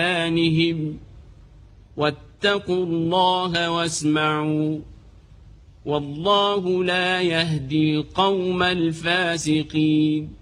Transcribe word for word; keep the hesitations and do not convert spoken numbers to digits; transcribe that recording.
أذانهم واتقوا الله واسمعوا والله لا يهدي القوم الفاسقين.